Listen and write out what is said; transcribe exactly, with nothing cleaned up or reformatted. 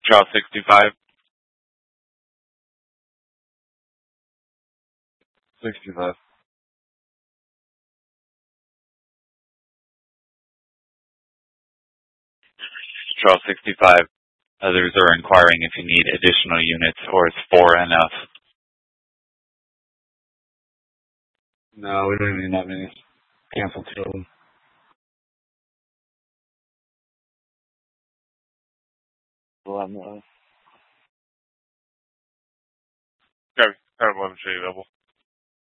Trial sixty-five. sixty-five. Trial sixty-five. Others are inquiring if you need additional units or is four enough. No, we don't even have any. Cancel two of them. eleven. Okay, I have eleven shade available.